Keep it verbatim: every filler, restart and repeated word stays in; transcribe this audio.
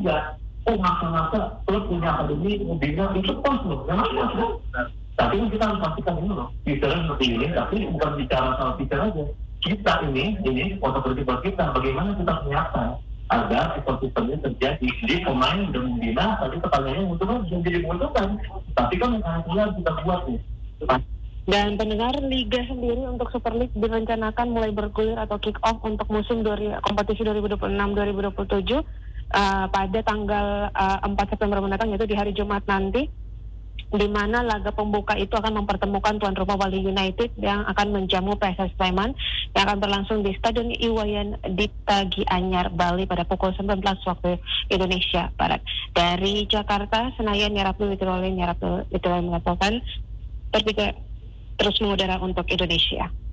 juga. Oh masa-masa klub punya akademi bina itu pas loh, memang pas loh. Tapi kita harus pastikan ini loh, bicara seperti ini, tapi bukan bicara soal bicara aja. Kita ini, ini otoritas buat kita, bagaimana kita menyiapkan agar ekosistemnya terjadi. Jadi pemain udah membina, tapi pertanyaannya menguntungkan, jadi menguntungkan. Tapi kan yang kita buat nih. Dan pendengar, Liga sendiri untuk Super League direncanakan mulai bergulir atau kick off untuk musim dua, kompetisi dua ribu dua puluh enam dua ribu dua puluh tujuh uh, pada tanggal uh, empat September mendatang, yaitu di hari Jumat nanti, di mana laga pembuka itu akan mempertemukan tuan rumah Bali United yang akan menjamu P S S Sleman yang akan berlangsung di Stadion Iwayan Dipta Gianyar, Bali pada pukul sembilan belas waktu Indonesia Barat. Dari Jakarta, Senayan, Yarabdu Witrolin, Yarabdu Witrolin mengatakan tertiga terus mengudara untuk Indonesia.